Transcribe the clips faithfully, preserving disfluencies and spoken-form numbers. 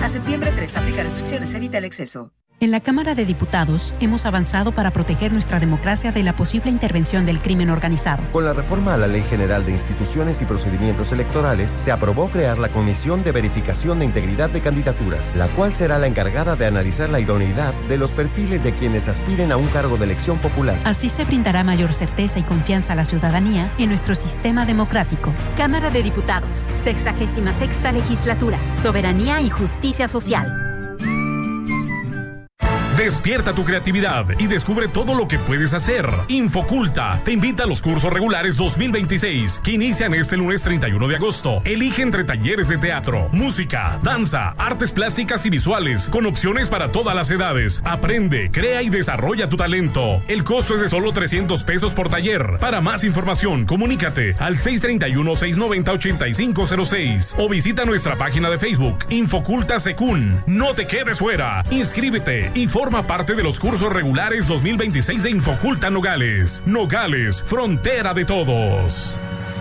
A septiembre tres, aplica restricciones, evita el exceso. En la Cámara de Diputados hemos avanzado para proteger nuestra democracia de la posible intervención del crimen organizado. Con la reforma a la Ley General de Instituciones y Procedimientos Electorales, se aprobó crear la Comisión de Verificación de Integridad de Candidaturas, la cual será la encargada de analizar la idoneidad de los perfiles de quienes aspiren a un cargo de elección popular. Así se brindará mayor certeza y confianza a la ciudadanía en nuestro sistema democrático. Cámara de Diputados, sexagésima sexta legislatura, soberanía y justicia social. Despierta tu creatividad y descubre todo lo que puedes hacer. Infoculta te invita a los cursos regulares dos mil veintiséis que inician este lunes treinta y uno de agosto. Elige entre talleres de teatro, música, danza, artes plásticas y visuales con opciones para todas las edades. Aprende, crea y desarrolla tu talento. El costo es de solo trescientos pesos por taller. Para más información, comunícate al seis tres uno, seis nueve cero, ocho cinco cero seis o visita nuestra página de Facebook Infoculta Secún. No te quedes fuera. Inscríbete y forma parte de los cursos regulares dos mil veintiséis de Infoculta Nogales. Nogales, frontera de todos.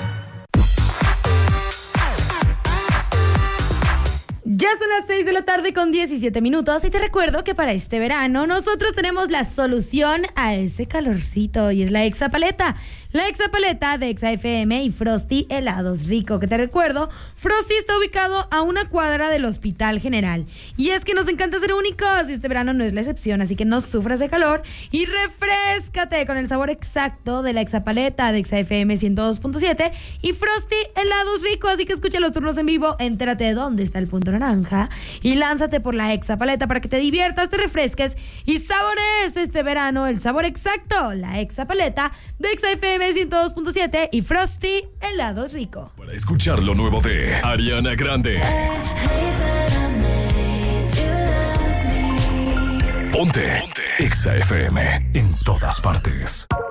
Ya son las seis de la tarde con diecisiete minutos y te recuerdo que para este verano nosotros tenemos la solución a ese calorcito y es la Exapaleta. La Exapaleta de Exa F M y Frosty Helados Rico, que te recuerdo, Frosty está ubicado a una cuadra del Hospital General. Y es que nos encanta ser únicos y este verano no es la excepción, así que no sufras de calor y refréscate con el sabor exacto de la Exapaleta de Exa F M ciento dos punto siete y Frosty Helados Rico. Así que escucha los turnos en vivo, entérate de dónde está el punto naranja y lánzate por la Exapaleta para que te diviertas, te refresques y sabores este verano el sabor exacto, la Exapaleta de Exa F M ciento dos punto siete y Frosty Helados Rico. Para escuchar lo nuevo de Ariana Grande, Ponte, Ponte. Exa F M en todas partes.